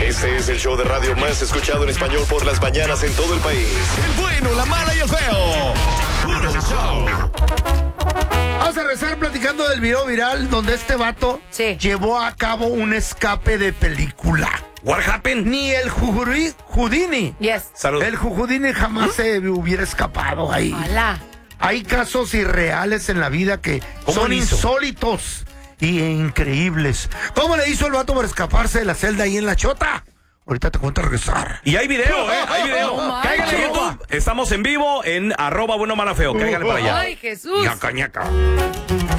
Este es el show de radio más escuchado en español por las mañanas en todo el país. El bueno, la mala y el feo. Puro show. Vamos a regresar platicando del video viral donde este vato llevó a cabo un escape de película. What happened? Ni el Houdini. Yes. Salud. El Houdini jamás se hubiera escapado ahí. Hola. Hay casos irreales en la vida que son insólitos y increíbles. ¿Cómo le hizo el vato para escaparse de la celda ahí en La Chota? Ahorita te cuento a regresar. Y hay video, hay video. Oh, Cáigale a YouTube. Estamos en vivo en @bueno mala feo. Cáigale para allá. Ay, Jesús. Ñaca, ñaca.